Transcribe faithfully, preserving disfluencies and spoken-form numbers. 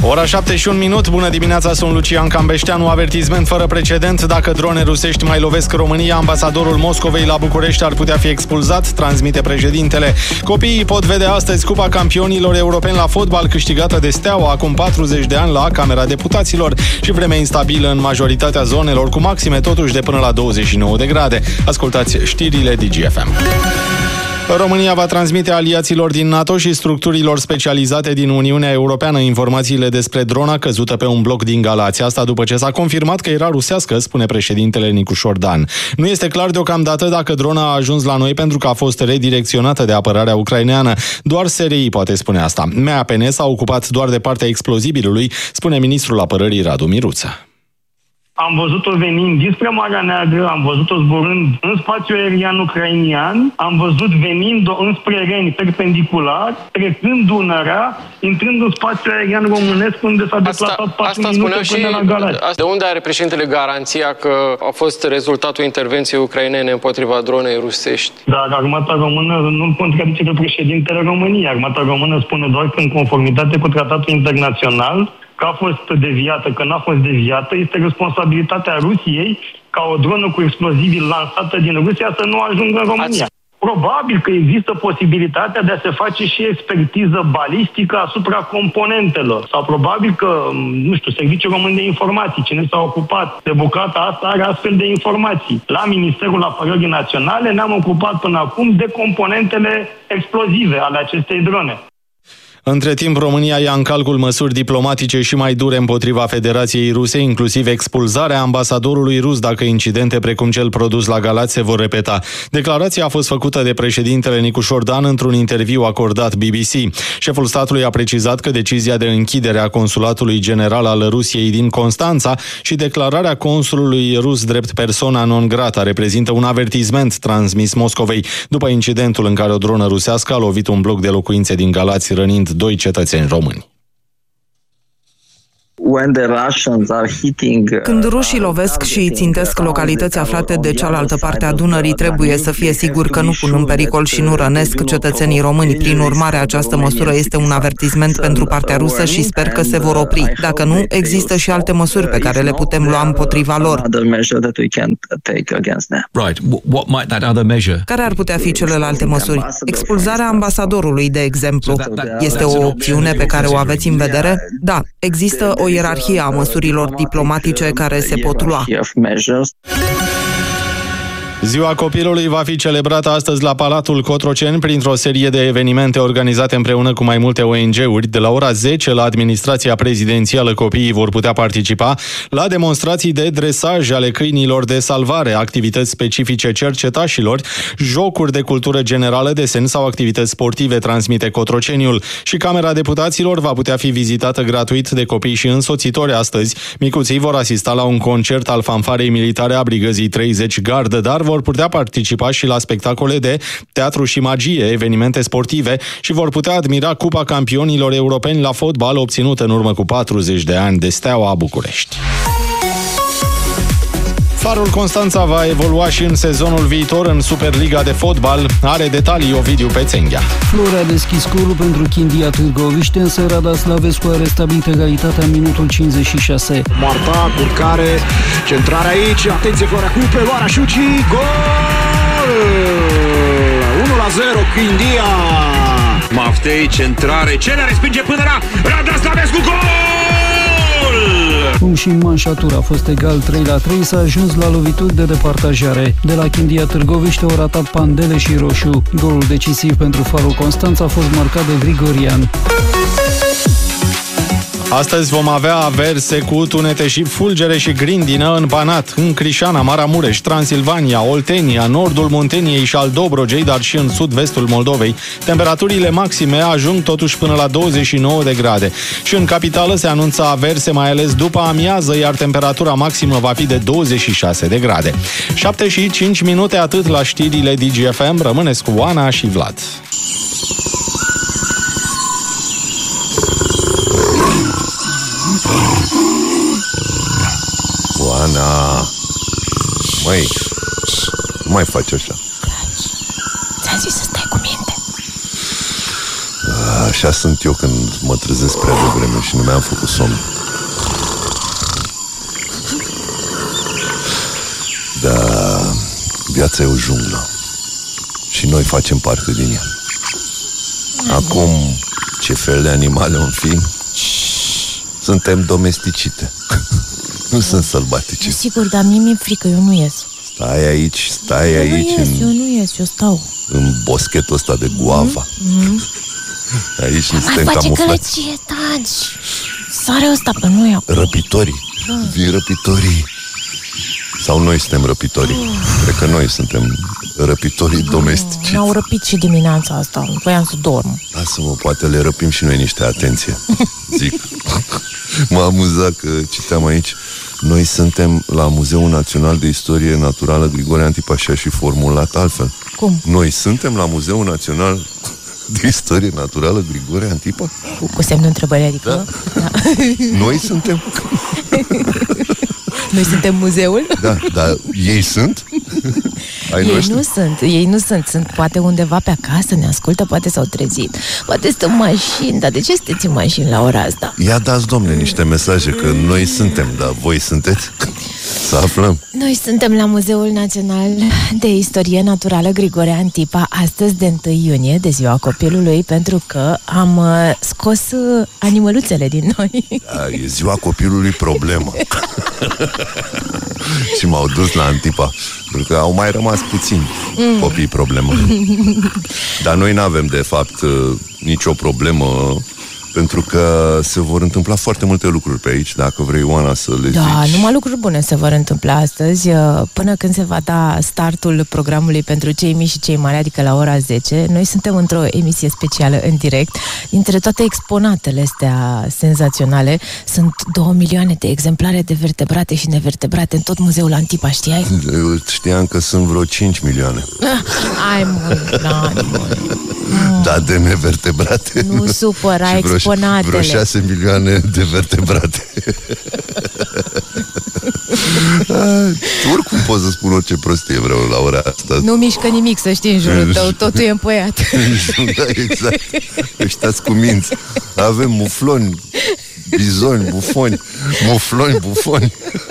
Ora șapte și un minut, bună dimineața, sunt Lucian Cambeșteanu. Avertisment fără precedent: dacă drone rusești mai lovesc România, ambasadorul Moscovei la București ar putea fi expulzat, transmite președintele. Copiii pot vedea astăzi Cupa Campionilor Europeni la fotbal, câștigată de Steaua acum patruzeci de ani la Camera Deputaților. Și vreme instabilă în majoritatea zonelor, cu maxime totuși de până la douăzeci și nouă de grade. Ascultați știrile D G F M. România va transmite aliaților din NATO și structurilor specializate din Uniunea Europeană informațiile despre drona căzută pe un bloc din Galați. Asta după ce s-a confirmat că era rusească, spune președintele Nicușor Dan. Nu este clar deocamdată dacă drona a ajuns la noi pentru că a fost redirecționată de apărarea ucraineană. Doar S R I poate spune asta. M A P N s-a ocupat doar de partea explozibilului, spune ministrul apărării Radu Miruță. Am văzut-o venind dinspre Marea Neagră, am văzut-o zburând în spațiul aerian ucrainian, am văzut venind-o înspre Reni, perpendicular, trecând Dunărea, intrând în spațiul aerian românesc, unde s-a deplasat patru minute până la Galați. De unde are președintele garanția că a fost rezultatul intervenției ucrainene împotriva dronei rusești? Dar armata română nu contradice pe președintele României. Armata română spune doar că, în conformitate cu tratatul internațional, că a fost deviată, că n-a fost deviată, este responsabilitatea Rusiei ca o dronă cu explozibil lansată din Rusia să nu ajungă în România. Ați... Probabil că există posibilitatea de a se face și expertiză balistică asupra componentelor. Sau probabil că, nu știu, Serviciul Român de Informații, cine s-a ocupat de bucata asta, are astfel de informații. La Ministerul Apărării Naționale ne-am ocupat până acum de componentele explozive ale acestei drone. Între timp, România ia în calcul măsuri diplomatice și mai dure împotriva Federației Ruse, inclusiv expulzarea ambasadorului rus dacă incidente precum cel produs la Galați se vor repeta. Declarația a fost făcută de președintele Nicușor Dan într-un interviu acordat B B C. Șeful statului a precizat că decizia de închidere a consulatului general al Rusiei din Constanța și declararea consulului rus drept persona non grata reprezintă un avertisment transmis Moscovei după incidentul în care o dronă rusească a lovit un bloc de locuințe din Galați, rănind doi cetățeni români. Când rușii lovesc și țintesc localități aflate de cealaltă parte a Dunării, trebuie să fie sigur că nu pun în pericol și nu rănesc cetățenii români. Prin urmare, această măsură este un avertisment pentru partea rusă și sper că se vor opri. Dacă nu, există și alte măsuri pe care le putem lua împotriva lor. Care ar putea fi celelalte măsuri? Expulzarea ambasadorului, de exemplu. Este o opțiune pe care o aveți în vedere? Da, există o ierarhie a măsurilor diplomatice care se pot lua. Ziua copilului va fi celebrată astăzi la Palatul Cotroceni printr-o serie de evenimente organizate împreună cu mai multe O N G-uri. De la ora zece, la administrația prezidențială, copiii vor putea participa la demonstrații de dresaj ale câinilor de salvare, activități specifice cercetașilor, jocuri de cultură generală, desen sau activități sportive, transmite Cotroceniul. Și Camera Deputaților va putea fi vizitată gratuit de copii și însoțitori astăzi. Micuții vor asista la un concert al fanfarei militare a Brigăzii treizeci Gardă, dar vor putea participa și la spectacole de teatru și magie, evenimente sportive și vor putea admira Cupa Campionilor Europeni la fotbal obținută în urmă cu patruzeci de ani de Steaua București. Farul Constanța va evolua și în sezonul viitor în Superliga de fotbal. Are detalii Ovidiu Pețenghea. Flori a deschis scorul pentru Chindia Târgoviște, însă Rada Slavescu a restabilit egalitatea în minutul cincizeci și șase. Marta, curcare, centrare aici, atenție Florea cu preluarea șucii, gol! unu la zero Chindia. Maftei, centrare, cine respinge până la Rada Slavescu, gol! Cum și în manșatură a fost egal trei la trei, s-a ajuns la lovituri de departajare. De la Chindia Târgoviște au ratat Pandele și Roșu. Golul decisiv pentru Farul Constanța a fost marcat de Grigorian. Astăzi vom avea averse cu tunete și fulgere și grindină în Banat, în Crișana, Maramureș, Transilvania, Oltenia, nordul Munteniei și al Dobrogei, dar și în sud-vestul Moldovei. Temperaturile maxime ajung totuși până la douăzeci și nouă de grade. Și în capitală se anunță averse, mai ales după amiază, iar temperatura maximă va fi de douăzeci și șase de grade. șapte și cinci minute, atât la știrile D G F M. Rămâneți cu Oana și Vlad. Oana, măi, nu mai faci așa. Ți-am zis să stai cu minte. Așa sunt eu când mă trezesc prea devreme și nu mi-am făcut somn. Dar viața e o junglă și noi facem parte din ea. Acum, ce fel de animale om fi, suntem domesticite. Nu sunt sălbatice. Sigur, dar mie mi-e frică, eu nu ies. Stai aici, stai eu aici nu ies, în, eu nu ies, eu stau în boschetul ăsta de guava. mm-hmm. Aici ne suntem face camuflați. călăcie, taci. Sare ăsta pe noi acum. Răpitorii, da. Vin răpitorii. Sau noi suntem răpitorii. Uf. Cred că noi suntem răpitorii domestici. Ne-au răpit și dimineața asta. Voiam să dorm. Lasă-mă, poate le răpim și noi niște atenție. Zic. M-a amuzat că citeam aici. Noi suntem la Muzeul Național de Istorie Naturală Grigore Antipa și formulat altfel. Cum? Noi suntem la Muzeul Național de Istorie Naturală Grigore Antipa? Cu, cu semnul întrebării, adică? Da. Da. Noi suntem... Noi suntem muzeul? Da, dar ei sunt? Ai ei noștri? nu sunt, ei nu sunt. Sunt poate undeva pe acasă, ne ascultă, poate s-au trezit. Poate sunt în mașini, dar de ce sunteți în mașini la ora asta? Ia dați, domne, niște mesaje, că noi suntem, dar voi sunteți? Să aflăm. Noi suntem la Muzeul Național de Istorie Naturală Grigore Antipa, astăzi de întâi iunie, de ziua copilului, pentru că am uh, scos uh, animăluțele din noi. Da, e ziua copilului problemă. Și m-au dus la Antipa, pentru că au mai rămas puțini mm. copii problemă. Dar noi n-avem, de fapt, nicio problemă, pentru că se vor întâmpla foarte multe lucruri pe aici, dacă vrei, Oana, să le da, zici. numai lucruri bune se vor întâmpla astăzi, până când se va da startul programului pentru cei mici și cei mari, adică la ora zece. Noi suntem într-o emisie specială în direct. Dintre toate exponatele astea senzaționale, sunt două milioane de exemplare de vertebrate și nevertebrate în tot muzeul Antipa, știai? Eu știam că sunt vreo cinci milioane. Ai mult, mult. Da, de nevertebrate. Nu supăra exponatele. Vreo șase milioane de vertebrate. Oricum pot să spun orice prostie vreau la ora asta. Nu mișcă nimic, să știi, în jurul tău. Totul e împoiat. Da, exact. Ăștia-s cu minți. Avem mufloni, bizoni, bufoni. Mufloni, bufoni.